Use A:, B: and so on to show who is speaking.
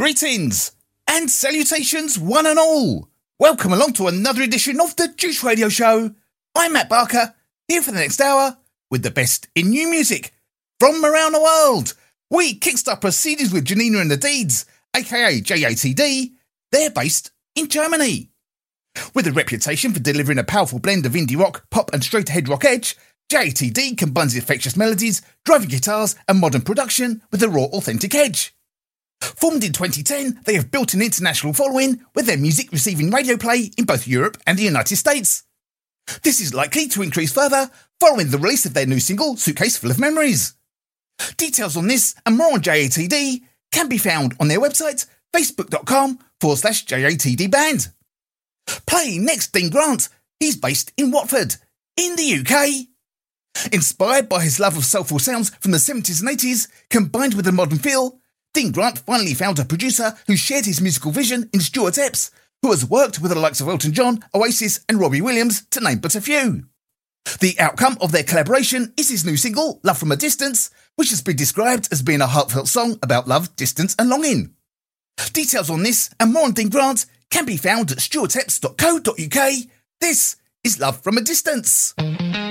A: Greetings and salutations one and all. Welcome along to another edition of the Juice Radio Show. I'm Matt Barker, here for the next hour with the best in new music from around the world. We kickstart proceedings with Janina and the Deeds, aka JATD. They're based in Germany. With a reputation for delivering a powerful blend of indie rock, pop and straight-ahead rock edge, JATD combines infectious melodies, driving guitars and modern production with a raw, authentic edge. Formed in 2010, they have built an international following, with their music receiving radio play in both Europe and the United States. This is likely to increase further following the release of their new single, Suitcase Full of Memories. Details on this and more on JATD can be found on their website, facebook.com/JATD Band. Playing next, Dean Grant. He's based in Watford, in the UK. Inspired by his love of soulful sounds from the 70s and 80s, combined with a modern feel, Dean Grant finally found a producer who shared his musical vision in Stuart Epps, who has worked with the likes of Elton John, Oasis and Robbie Williams, to name but a few. The outcome of their collaboration is his new single, Love From A Distance, which has been described as being a heartfelt song about love, distance and longing. Details on this and more on Dean Grant can be found at stuartepps.co.uk. This is Love From A Distance.